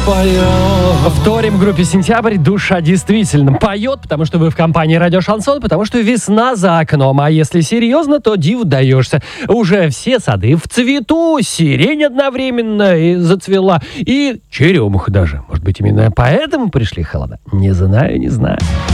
поет. Вторим группе «Сентябрь». Душа действительно поет, потому что вы в компании «Радио Шансон», потому что весна за окном. А если серьезно, то диву даешься. Уже все сады в цвету, сирень одновременно и зацвела, и черемуха даже. Может быть, именно поэтому пришли холода? Не знаю, не знаю.